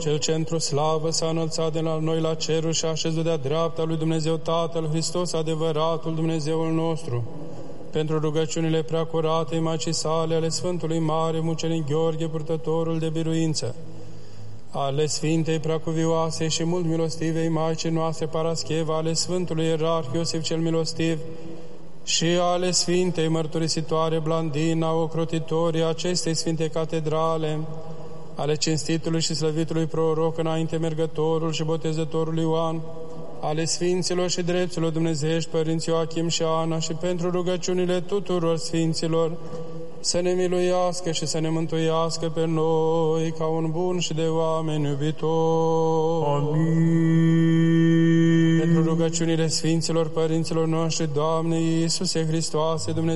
Cel ce într-o slavă s-a înălțat de la noi la cerul și a așezut de-a dreapta lui Dumnezeu Tatăl, Hristos adevăratul Dumnezeul nostru, pentru rugăciunile preacuratei Maicii sale, ale Sfântului Mare Mucenic Gheorghe, purtătorul de biruință, ale Sfintei Preacuvioase și mult milostivei Maicii noastre Parascheva, ale Sfântului Ierarh Iosif cel Milostiv și ale Sfintei Mărturisitoare Blandina, ocrotitorii acestei Sfinte Catedrale, ale cinstitului și slăvitului proroc înainte mergătorul și botezătorul Ioan, ale Sfinților și drepților dumnezeiești, Părinții Ioachim și Ana, și pentru rugăciunile tuturor Sfinților, să ne miluiască și să ne mântuiască pe noi ca un bun și de oameni iubitor. Amin. Pentru rugăciunile Sfinților Părinților noștri, Doamne Iisuse Hristoase, Dumnezeu